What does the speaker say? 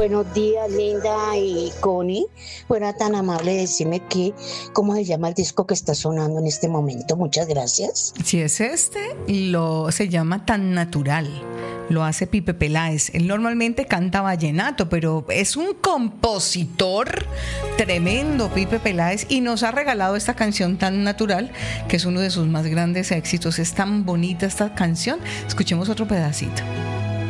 Buenos días, Linda y Connie. Fuera tan amable de decirme cómo se llama el disco que está sonando en este momento. Muchas gracias. Si es se llama Tan Natural. Lo hace Pipe Peláez. Él normalmente canta vallenato, pero es un compositor tremendo, Pipe Peláez, y nos ha regalado esta canción Tan Natural, que es uno de sus más grandes éxitos. Es tan bonita esta canción. Escuchemos otro pedacito.